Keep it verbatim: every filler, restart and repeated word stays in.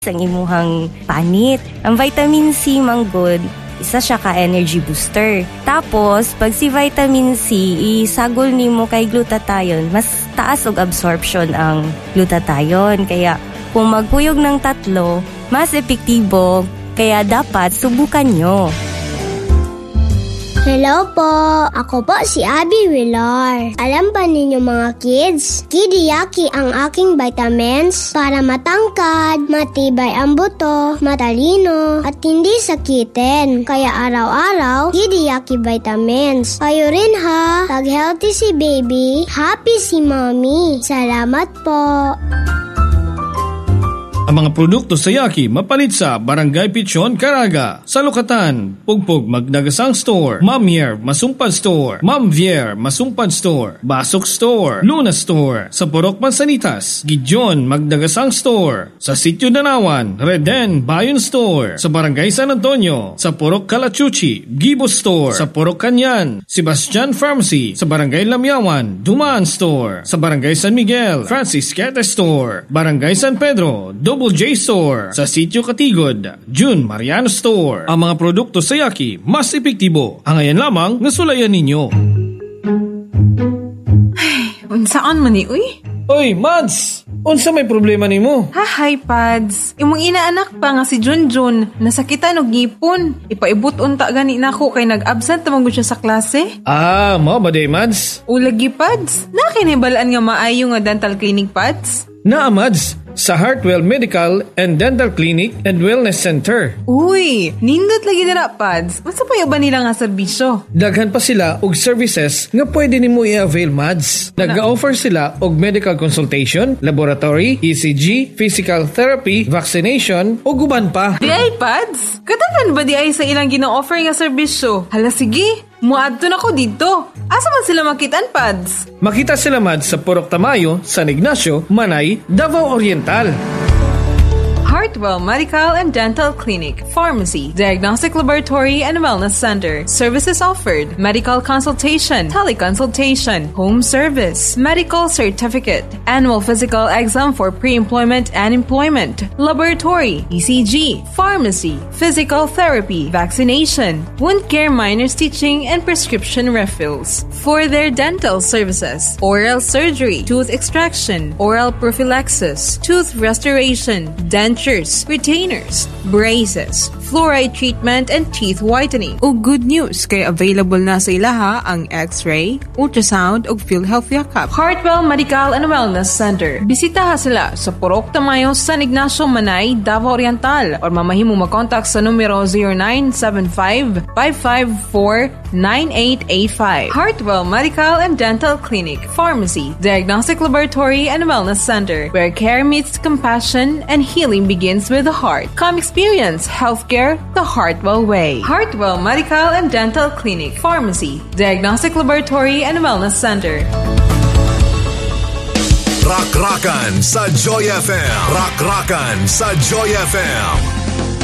ang imuhang panit. Ang vitamin C manggod, isa siya ka energy booster. Tapos, pag si vitamin C, isagol nimo kay glutathione, mas taas og absorption ang glutathione. Kaya, kung magkuyog ng tatlo, mas epektibo. Kaya dapat subukan nyo. Hello po, ako po si Abby Villar. Alam ba ninyo mga kids, Kidiyaki ang aking vitamins para matangkad, matibay ang buto, matalino, at hindi sakitin. Kaya araw-araw, Kidiyaki vitamins. Kayo rin ha, pag healthy si baby, happy si mommy. Salamat po. Ang mga produkto sa Yaki mapalit sa Barangay Pichon, Caraga, sa Lukatan, Pugpug Magdagasang Store, Mamier Masumpad Store, Mamvier Masumpad Store, Basok Store, Luna Store, sa Purok Mansanitas, Gideon Magdagasang Store, sa Sitio Danawan, Reden Bayon Store, sa Barangay San Antonio, sa Purok Calachuchi, Gibo Store, sa Purok Kanyan, Sebastian Pharmacy, sa Barangay Lamyawan, Dumaan Store, sa Barangay San Miguel, Francis Quete Store, Barangay San Pedro, Double J Store, sa Sitio Katigod, June Mariano Store. Ang mga produkto sa Yaki mas epektibo. Ang ayan lamang nasulayan ninyo. Ay, unsaan man ni uy? Oy, Mads! Unsa may problema nimo? Ha, hi, Pads. Imong inaanak pa nga si Junjun, nasakitan og ngipon. Ipaibot unta gani nako kay nag-absent tamang gud siya sa klase. Ah, mo ba day, Mads? Ulagi, Pads. Nakinibalaan nga maayo nga dental clinic, Pads? Naa, Mads. Sa Heartwell Medical and Dental Clinic and Wellness Center. Uy, nindot lagi dira, Pads. Unsa pa ba nila nga serbisyo? Daghan pa sila og services nga pwede nimo i-avail, Mads. Nag-offer sila og medical consultation, laboratory, E C G, physical therapy, vaccination, ug uban pa. Di ay, Pads? Katagan ba di ay sa ilang gina-offer nga serbisyo? Hala, sige. Muadto na ko dito. Asa man sila makitaan, Pads? Makita sila, Mads, sa Purok Tamayo, San Ignacio, Manay, Davao Oriental. Heartwell Medical and Dental Clinic, Pharmacy, Diagnostic Laboratory and Wellness Center. Services offered: medical consultation, teleconsultation, home service, medical certificate, annual physical exam for pre-employment and employment, laboratory, E C G, pharmacy, physical therapy, vaccination, wound care, minor stitching, and prescription refills. For their dental services: oral surgery, tooth extraction, oral prophylaxis, tooth restoration, dental retainers, braces, fluoride treatment, and teeth whitening. O good news, kay available na sa ilaha ang X-ray, ultrasound, ug PhilHealth Yakap. Heartwell Medical and Wellness Center. Bisitaha sila sa Purok Tamayo, San Ignacio, Manay, Davao Oriental, or mamahimo mag-contact sa numero zero nine seven five, five five four, nine eight eight five. Heartwell Medical and Dental Clinic, Pharmacy, Diagnostic Laboratory and Wellness Center, where care meets compassion and healing begins with the heart. Come experience healthcare the Heartwell way. Heartwell Medical and Dental Clinic, Pharmacy, Diagnostic Laboratory and Wellness Center. Rock Rockan sa Joy F M. Rock Rockan sa Joy F M.